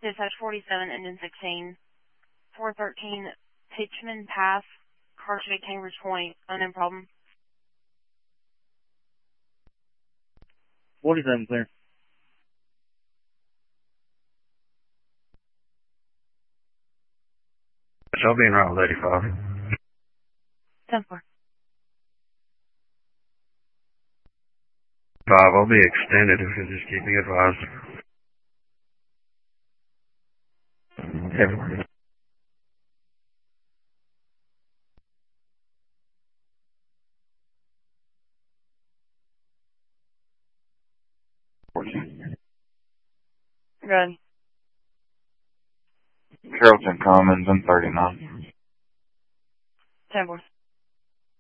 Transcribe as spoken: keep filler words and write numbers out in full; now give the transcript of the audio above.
Dispatch forty-seven, engine sixteen, four thirteen, Pitchman Pass, car check Cambridge Point, unknown problem. forty-seven, clear. I'll be in route eighty-five. ten four. Five, I'll be extended if you just keep me advised. Everybody. Good. Carrollton Commons, I'm thirty-nine. ten four.